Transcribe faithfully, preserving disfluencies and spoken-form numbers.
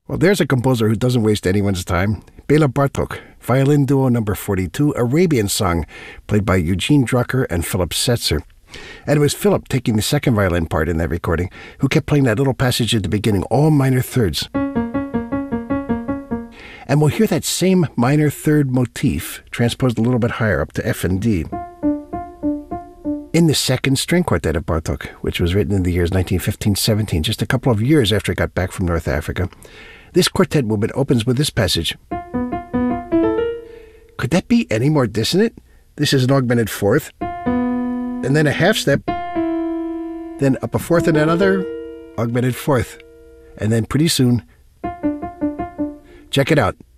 Well, there's a composer who doesn't waste anyone's time. Bela Bartok, Violin Duo number forty-two, Arabian Song, played by Eugene Drucker and Philip Setzer. And it was Philip, taking the second violin part in that recording, who kept playing that little passage at the beginning, all minor thirds. And we'll hear that same minor third motif transposed a little bit higher up to F and D in the second string quartet of Bartok, which was written in the years nineteen fifteen seventeen, just a couple of years after he got back from North Africa. This quartet movement opens with this passage. Could that be any more dissonant? This is an augmented fourth, and then a half step, then up a fourth and another augmented fourth, and then pretty soon, check it out.